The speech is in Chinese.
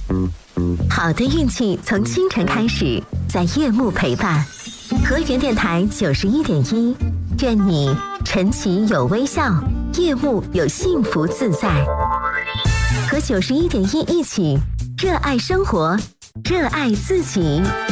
好的运气从清晨开始，在夜幕陪伴。和源电台91.1，愿你晨起有微笑，夜幕有幸福自在。和91.1一起，热爱生活，热爱自己。